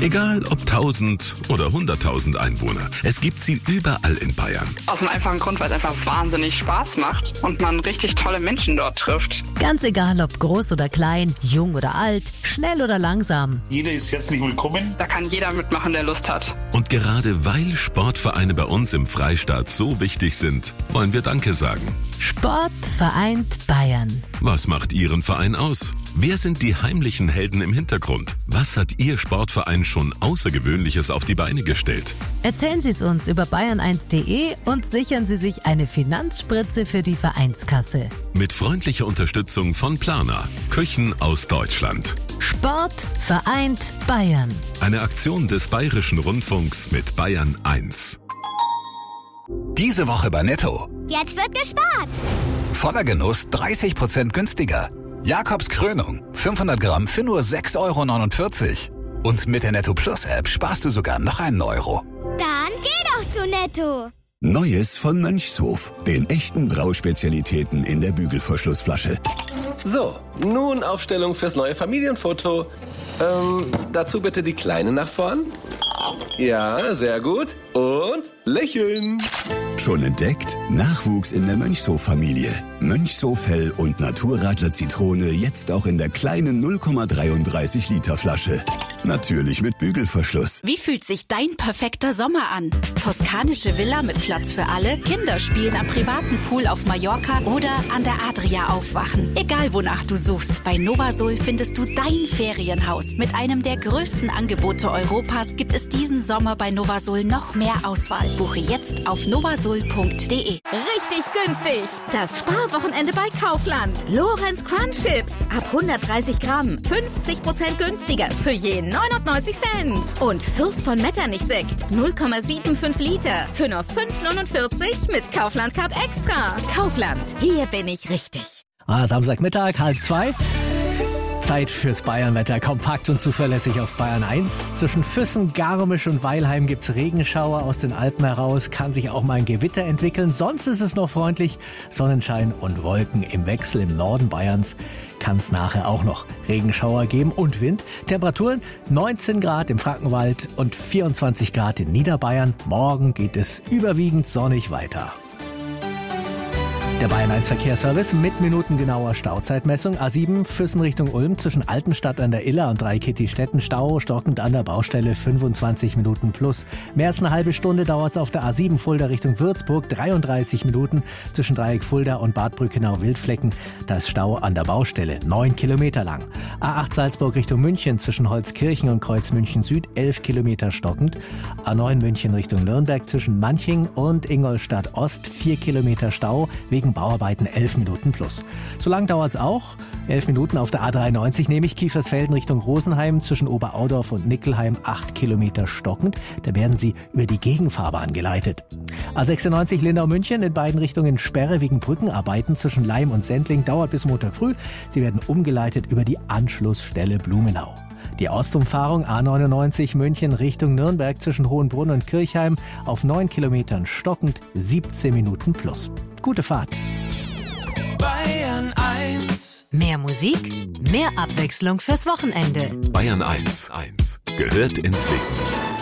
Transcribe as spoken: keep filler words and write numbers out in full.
Egal ob tausend oder hunderttausend Einwohner, es gibt sie überall in Bayern. Aus dem einfachen Grund, weil es einfach wahnsinnig Spaß macht und man richtig tolle Menschen dort trifft. Ganz egal, ob groß oder klein, jung oder alt, schnell oder langsam. Jeder ist herzlich willkommen. Da kann jeder mitmachen, der Lust hat. Und gerade weil Sportvereine bei uns im Freistaat so wichtig sind, wollen wir Danke sagen. Sport vereint Bayern. Was macht Ihren Verein aus? Wer sind die heimlichen Helden im Hintergrund? Was hat Ihr Sportverein schon Außergewöhnliches auf die Beine gestellt? Erzählen Sie es uns über bayern eins punkt de und sichern Sie sich eine Finanzspritze für die Vereinskasse. Mit freundlicher Unterstützung von Plana, Küchen aus Deutschland. Sport vereint Bayern. Eine Aktion des Bayerischen Rundfunks mit Bayern eins. Diese Woche bei Netto. Jetzt wird gespart. Voller Genuss dreißig Prozent günstiger. Jakobs Krönung, fünfhundert Gramm für nur sechs Euro neunundvierzig. Und mit der Netto Plus App sparst du sogar noch einen Euro. Dann geh doch zu Netto. Neues von Mönchshof, den echten Brauspezialitäten in der Bügelverschlussflasche. So, nun Aufstellung fürs neue Familienfoto. Ähm, dazu bitte die Kleine nach vorn. Ja, sehr gut. Und lächeln. Schon entdeckt? Nachwuchs in der Mönchshof-Familie. Mönchshof Hell und Naturradler Zitrone jetzt auch in der kleinen null Komma dreiunddreißig Liter Flasche. Natürlich mit Bügelverschluss. Wie fühlt sich dein perfekter Sommer an? Toskanische Villa mit Platz für alle, Kinder spielen am privaten Pool auf Mallorca oder an der Adria aufwachen. Egal wonach du suchst, bei Novasol findest du dein Ferienhaus. Mit einem der größten Angebote Europas gibt es diesen Sommer bei Novasol noch mehr Auswahl. Buche jetzt auf novasol punkt de. Richtig günstig. Das Sparwochenende bei Kaufland. Lorenz Crunch Chips. Ab hundertdreißig Gramm. fünfzig Prozent günstiger. Für je neunundneunzig Cent. Und Fürst von Metternich Sekt. null Komma fünfundsiebzig Liter. Für nur fünf neunundvierzig mit Kaufland Card Extra. Kaufland. Hier bin ich richtig. Ah, Samstagmittag, halb zwei. Zeit fürs Bayernwetter, kompakt und zuverlässig auf Bayern eins. Zwischen Füssen, Garmisch und Weilheim gibt's Regenschauer aus den Alpen heraus, kann sich auch mal ein Gewitter entwickeln. Sonst ist es noch freundlich, Sonnenschein und Wolken im Wechsel. Im Norden Bayerns kann es nachher auch noch Regenschauer geben und Wind. Temperaturen neunzehn Grad im Frankenwald und vierundzwanzig Grad in Niederbayern. Morgen geht es überwiegend sonnig weiter. Der Bayern eins Verkehrsservice mit minutengenauer Stauzeitmessung. A sieben Füssen Richtung Ulm zwischen Altenstadt an der Iller und Dreikitti-Stetten Stau, stockend an der Baustelle fünfundzwanzig Minuten plus. Mehr als eine halbe Stunde dauert es auf der A sieben Fulda Richtung Würzburg, dreiunddreißig Minuten zwischen Dreieck Fulda und Bad Brückenau-Wildflecken. Da ist Stau an der Baustelle, neun Kilometer lang. A acht Salzburg Richtung München zwischen Holzkirchen und Kreuz München Süd, elf Kilometer stockend. A neun München Richtung Nürnberg zwischen Manching und Ingolstadt Ost, vier Kilometer Stau wegen Bauarbeiten, elf Minuten plus. So lang dauert's auch. elf Minuten auf der A dreiundneunzig, nämlich Kiefersfelden Richtung Rosenheim zwischen Oberaudorf und Nickelheim, acht Kilometer stockend. Da werden Sie über die Gegenfahrbahn geleitet. A sechsundneunzig Lindau-München in beiden Richtungen Sperre wegen Brückenarbeiten zwischen Leim und Sendling, dauert bis Montag früh. Sie werden umgeleitet über die Anschlussstelle Blumenau. Die Ostumfahrung A neunundneunzig München Richtung Nürnberg zwischen Hohenbrunn und Kirchheim auf neun Kilometern stockend, siebzehn Minuten plus. Gute Fahrt. Bayern eins. Mehr Musik, mehr Abwechslung fürs Wochenende. Bayern eins. Gehört ins Leben.